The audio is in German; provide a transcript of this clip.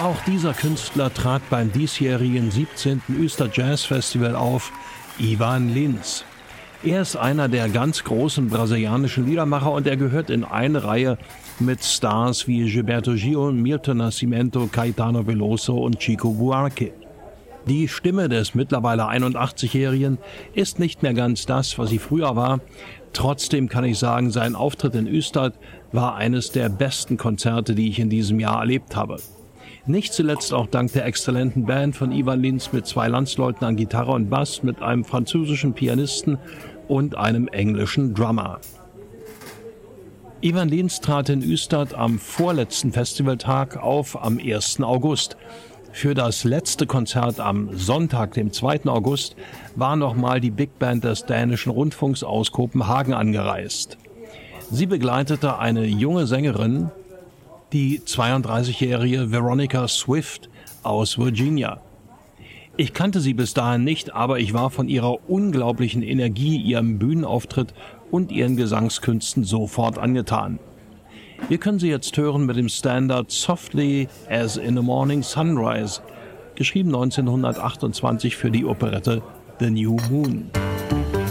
Auch dieser Künstler trat beim diesjährigen 17. Öster Jazz Festival auf, Ivan Lins. Er ist einer der ganz großen brasilianischen Liedermacher und er gehört in eine Reihe mit Stars wie Gilberto Gil, Milton Nascimento, Caetano Veloso und Chico Buarque. Die Stimme des mittlerweile 81-Jährigen ist nicht mehr ganz das, was sie früher war. Trotzdem kann ich sagen, sein Auftritt in Ystad war eines der besten Konzerte, die ich in diesem Jahr erlebt habe. Nicht zuletzt auch dank der exzellenten Band von Ivan Lins mit 2 Landsleuten an Gitarre und Bass, mit einem französischen Pianisten und einem englischen Drummer. Ivan Lins trat in Ystad am vorletzten Festivaltag auf, am 1. August. Für das letzte Konzert am Sonntag, dem 2. August, war nochmal die Big Band des Dänischen Rundfunks aus Kopenhagen angereist. Sie begleitete eine junge Sängerin, die 32-jährige Veronica Swift aus Virginia. Ich kannte sie bis dahin nicht, aber ich war von ihrer unglaublichen Energie, ihrem Bühnenauftritt und ihren Gesangskünsten sofort angetan. Wir können sie jetzt hören mit dem Standard Softly as in the Morning Sunrise, geschrieben 1928 für die Operette The New Moon.